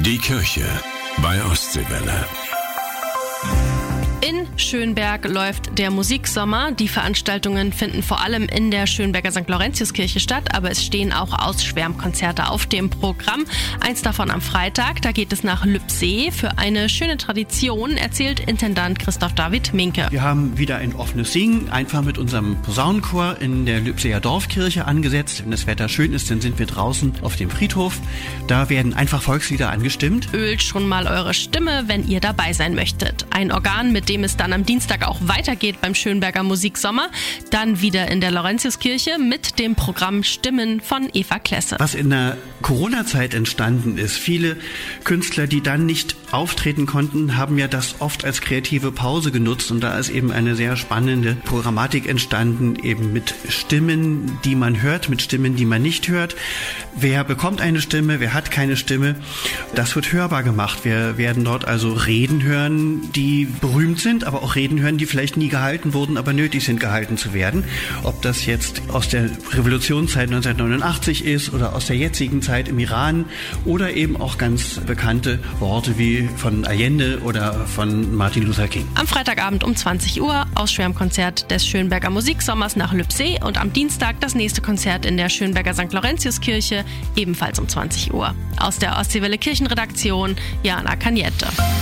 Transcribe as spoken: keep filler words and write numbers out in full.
Die Kirche bei Ostseewelle. In Schönberg läuft der Musiksommer. Die Veranstaltungen finden vor allem in der Schönberger Sankt Laurentius-Kirche statt, aber es stehen auch Ausschwärmkonzerte auf dem Programm. Eins davon am Freitag, da geht es nach Lübsee. Für eine schöne Tradition erzählt Intendant Christoph David Minke. Wir haben wieder ein offenes Singen, einfach mit unserem Posaunenchor in der Lübseer Dorfkirche angesetzt. Wenn das Wetter schön ist, dann sind wir draußen auf dem Friedhof. Da werden einfach Volkslieder angestimmt. Ölt schon mal eure Stimme, wenn ihr dabei sein möchtet. Ein Organ, mit dem es dann am Dienstag auch weitergeht beim Schönberger Musiksommer. Dann wieder in der Laurentiuskirche mit dem Programm Stimmen von Eva Klesse. Was in der Corona-Zeit entstanden ist, viele Künstler, die dann nicht auftreten konnten, haben ja das oft als kreative Pause genutzt. Und da ist eben eine sehr spannende Programmatik entstanden, eben mit Stimmen, die man hört, mit Stimmen, die man nicht hört. Wer bekommt eine Stimme, wer hat keine Stimme? Das wird hörbar gemacht. Wir werden dort also Reden hören, die berühmt sind, aber auch Reden hören, die vielleicht nie gehalten wurden, aber nötig sind, gehalten zu werden. Ob das jetzt aus der Revolutionszeit neunzehnhundertneunundachtzig ist oder aus der jetzigen Zeit im Iran oder eben auch ganz bekannte Worte wie von Allende oder von Martin Luther King. Am Freitagabend um zwanzig Uhr Ausschwärmkonzert des Schönberger Musiksommers nach Lübsee und am Dienstag das nächste Konzert in der Schönberger Sankt Laurentiuskirche, ebenfalls um zwanzig Uhr. Aus der Ostseewelle Kirchenredaktion, Jana Kaniette.